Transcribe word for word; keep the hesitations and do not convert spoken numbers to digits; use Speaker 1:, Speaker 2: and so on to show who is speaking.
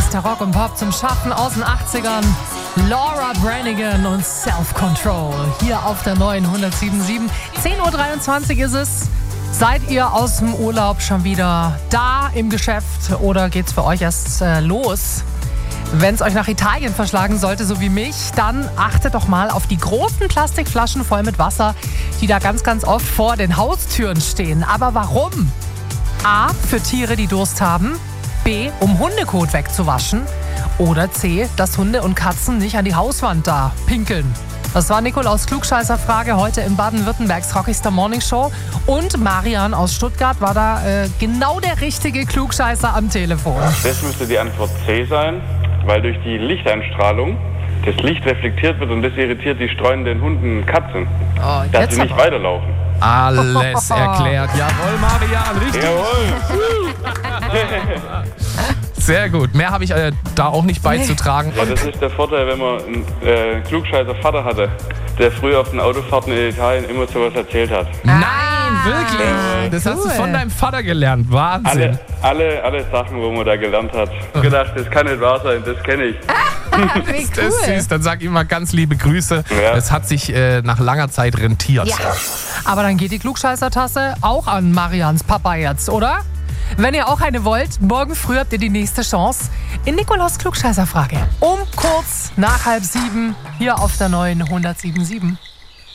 Speaker 1: Bester Rock und Pop zum Schaffen aus den achtzigern. Laura Branigan und Self-Control hier auf der neuen hundertsieben Komma sieben. zehn Uhr dreiundzwanzig ist es. Seid ihr aus dem Urlaub schon wieder da im Geschäft oder geht's für euch erst äh, los? Wenn es euch nach Italien verschlagen sollte, so wie mich, dann achtet doch mal auf die großen Plastikflaschen voll mit Wasser, die da ganz, ganz oft vor den Haustüren stehen. Aber warum? A, für Tiere, die Durst haben. B, um Hundekot wegzuwaschen. Oder C, dass Hunde und Katzen nicht an die Hauswand da pinkeln. Das war Nikolaus Klugscheißer-Frage heute in Baden-Württembergs Rockigster Morning Show. Und Marian aus Stuttgart war da äh, genau der richtige Klugscheißer am Telefon.
Speaker 2: Das müsste die Antwort C sein, weil durch die Lichteinstrahlung das Licht reflektiert wird und das irritiert die streunenden Hunden und Katzen,
Speaker 1: Oh,
Speaker 2: dass
Speaker 1: jetzt
Speaker 2: sie nicht
Speaker 1: aber.
Speaker 2: weiterlaufen.
Speaker 3: Alles erklärt. Jawohl, Marian, richtig.
Speaker 2: Jawohl!
Speaker 3: Sehr gut. Mehr habe ich äh, da auch nicht beizutragen.
Speaker 2: Ja, das ist der Vorteil, wenn man einen äh, klugscheißer Vater hatte, der früher auf den Autofahrten in Italien immer sowas erzählt hat.
Speaker 3: Nein, wirklich. Das hast du
Speaker 1: cool.
Speaker 3: von deinem Vater gelernt. Wahnsinn.
Speaker 2: Alle, alle, alle Sachen, wo man da gelernt hat. Ich hab gedacht, das kann nicht wahr sein, das kenne ich.
Speaker 1: Wie
Speaker 3: Das ist
Speaker 1: cool.
Speaker 3: süß. Dann sag ihm mal ganz liebe Grüße.
Speaker 2: Ja.
Speaker 3: Es hat sich äh, nach langer Zeit rentiert.
Speaker 1: Ja. Aber dann geht die Klugscheißer-Tasse auch an Marians Papa jetzt, oder? Wenn ihr auch eine wollt, morgen früh habt ihr die nächste Chance in Nikolaus Klugscheißer-Frage. Um kurz nach halb sieben hier auf der neuen hundertsieben Komma sieben.